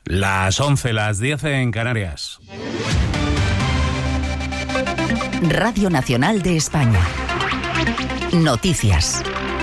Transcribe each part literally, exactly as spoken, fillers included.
Las once, las diez en Canarias. Radio Nacional de España. Noticias.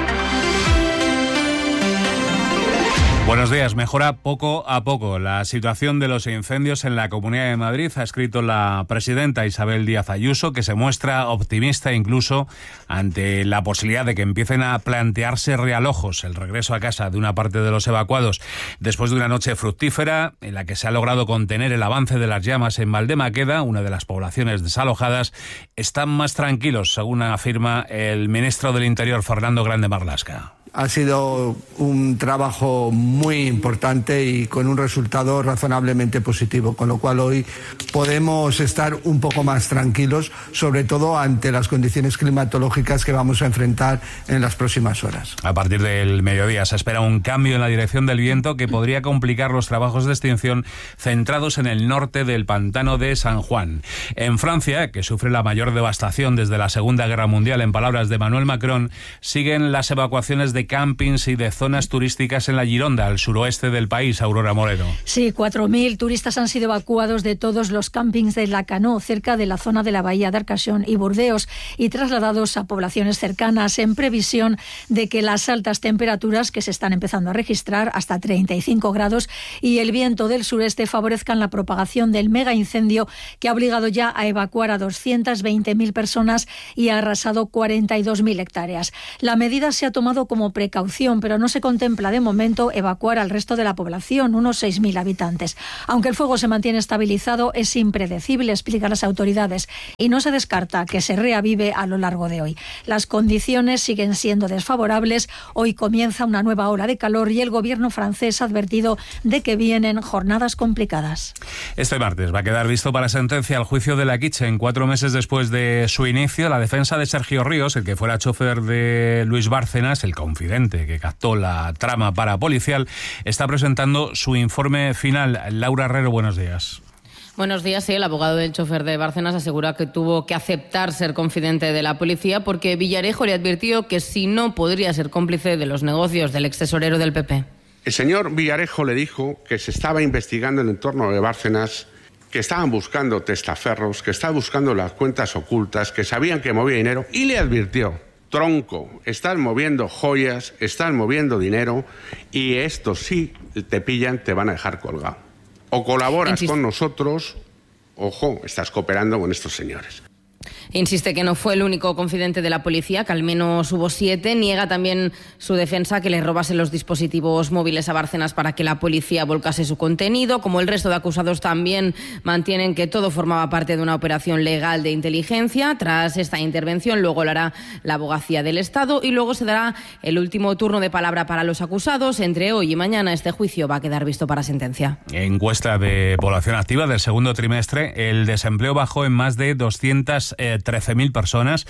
Buenos días. Mejora poco a poco la situación de los incendios en la Comunidad de Madrid, ha escrito la presidenta Isabel Díaz Ayuso, que se muestra optimista incluso ante la posibilidad de que empiecen a plantearse realojos el regreso a casa de una parte de los evacuados después de una noche fructífera en la que se ha logrado contener el avance de las llamas en Valdemaqueda, una de las poblaciones desalojadas. Están más tranquilos, según afirma el ministro del Interior, Fernando Grande Marlaska. Ha sido un trabajo muy importante y con un resultado razonablemente positivo, con lo cual hoy podemos estar un poco más tranquilos, sobre todo ante las condiciones climatológicas que vamos a enfrentar en las próximas horas. A partir del mediodía se espera un cambio en la dirección del viento que podría complicar los trabajos de extinción centrados en el norte del pantano de San Juan. En Francia, que sufre la mayor devastación desde la Segunda Guerra Mundial, en palabras de Emmanuel Macron, siguen las evacuaciones de campings y de zonas turísticas en la Gironda, al suroeste del país. Aurora Moreno. Sí, cuatro mil turistas han sido evacuados de todos los campings de Lacanau, cerca de la zona de la bahía de Arcachon y Burdeos, y trasladados a poblaciones cercanas, en previsión de que las altas temperaturas que se están empezando a registrar, hasta treinta y cinco grados, y el viento del sureste favorezcan la propagación del mega incendio que ha obligado ya a evacuar a doscientas veinte mil personas y ha arrasado cuarenta y dos mil hectáreas. La medida se ha tomado como precaución, pero no se contempla de momento evacuar al resto de la población, unos seis mil habitantes. Aunque el fuego se mantiene estabilizado, es impredecible, explican las autoridades, y no se descarta que se reavive a lo largo de hoy. Las condiciones siguen siendo desfavorables. Hoy comienza una nueva ola de calor y el gobierno francés ha advertido de que vienen jornadas complicadas. Este martes va a quedar visto para sentencia el juicio de la Kitchen. Cuatro meses después de su inicio, la defensa de Sergio Ríos, el que fuera chofer de Luis Bárcenas, el confidente que captó la trama parapolicial, está presentando su informe final. Laura Herrero, buenos días. Buenos días. Sí, el abogado del chofer de Bárcenas asegura que tuvo que aceptar ser confidente de la policía porque Villarejo le advirtió que si no podría ser cómplice de los negocios del ex tesorero del P P. El señor Villarejo le dijo que se estaba investigando el entorno de Bárcenas, que estaban buscando testaferros, que estaban buscando las cuentas ocultas, que sabían que movía dinero, y le advirtió: tronco, están moviendo joyas, están moviendo dinero, y esto sí te pillan, te van a dejar colgado. O colaboras Insist- con nosotros, ojo, estás cooperando con estos señores. Insiste que no fue el único confidente de la policía, que al menos hubo siete. Niega también su defensa que le robase los dispositivos móviles a Bárcenas para que la policía volcase su contenido. Como el resto de acusados, también mantienen que todo formaba parte de una operación legal de inteligencia. Tras esta intervención, luego lo hará la abogacía del Estado y luego se dará el último turno de palabra para los acusados. Entre hoy y mañana este juicio va a quedar visto para sentencia. Encuesta de población activa del segundo trimestre. El desempleo bajó en más de doscientas trece mil personas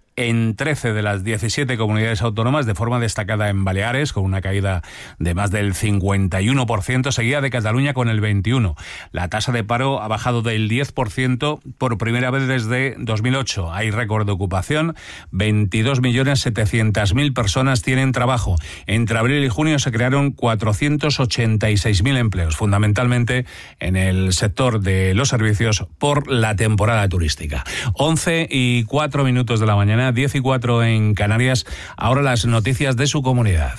en trece de las diecisiete comunidades autónomas, de forma destacada en Baleares, con una caída de más del cincuenta y uno por ciento, seguida de Cataluña con el veintiuno por ciento. La tasa de paro ha bajado del diez por ciento por primera vez desde dos mil ocho. Hay récord de ocupación, veintidós millones setecientas mil personas tienen trabajo. Entre abril y junio se crearon cuatrocientos ochenta y seis mil empleos, fundamentalmente en el sector de los servicios por la temporada turística. once y cuatro minutos de la mañana, diez y cuatro en Canarias. Ahora las noticias de su comunidad.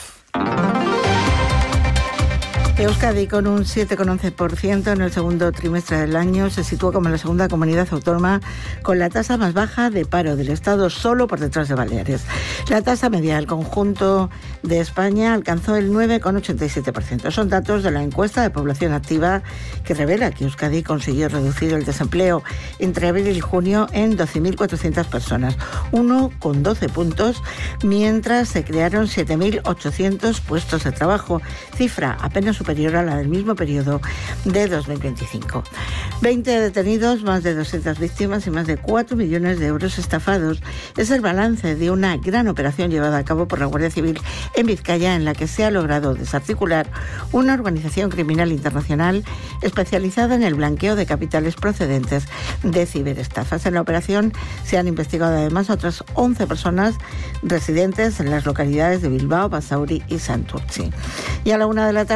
Euskadi, con un siete coma once por ciento en el segundo trimestre del año, se sitúa como la segunda comunidad autónoma con la tasa más baja de paro del Estado, solo por detrás de Baleares. La tasa media del conjunto de España alcanzó el nueve coma ochenta y siete por ciento. Son datos de la encuesta de población activa que revela que Euskadi consiguió reducir el desempleo entre abril y junio en doce mil cuatrocientas personas, uno coma doce puntos, mientras se crearon siete mil ochocientos puestos de trabajo, cifra apenas superior a la del mismo periodo de dos mil veinticinco. veinte detenidos, más de doscientas víctimas y más de cuatro millones de euros estafados. Es el balance de una gran operación llevada a cabo por la Guardia Civil en Vizcaya, en la que se ha logrado desarticular una organización criminal internacional especializada en el blanqueo de capitales procedentes de ciberestafas. En la operación se han investigado además otras once personas residentes en las localidades de Bilbao, Basauri y Santurtzi. Y a la una de la tarde está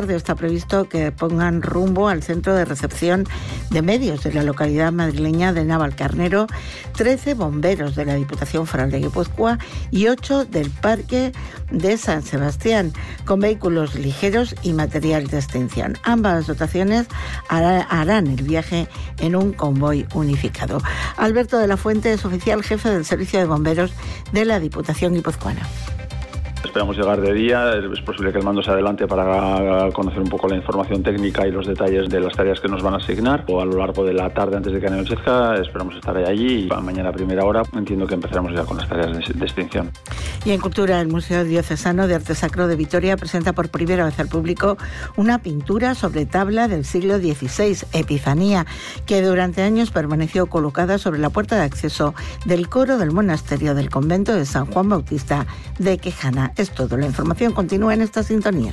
previsto que pongan rumbo al centro de recepción de medios de la localidad madrileña de Navalcarnero trece bomberos de la Diputación Foral de Guipúzcoa y ocho del Parque de San Sebastián, con vehículos ligeros y material de extinción. Ambas dotaciones harán el viaje en un convoy unificado. Alberto de la Fuente es oficial jefe del Servicio de Bomberos de la Diputación Guipuzcoana. Esperamos llegar de día, es posible que el mando se adelante para conocer un poco la información técnica y los detalles de las tareas que nos van a asignar, o a lo largo de la tarde antes de que anochezca esperamos estar allí y mañana a primera hora entiendo que empezaremos ya con las tareas de extinción. Y en cultura, el Museo Diocesano de Arte Sacro de Vitoria presenta por primera vez al público una pintura sobre tabla del siglo dieciséis, Epifanía, que durante años permaneció colocada sobre la puerta de acceso del coro del monasterio del convento de San Juan Bautista de Quejana. Es todo. La información continúa en esta sintonía.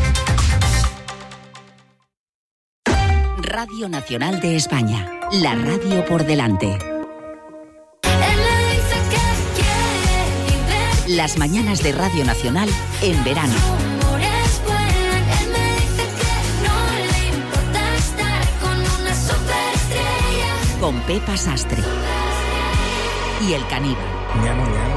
Radio Nacional de España. La radio por delante. Las mañanas de Radio Nacional en verano. Con Pepa Sastre. Y el caníbal. Ñamo, ñamo.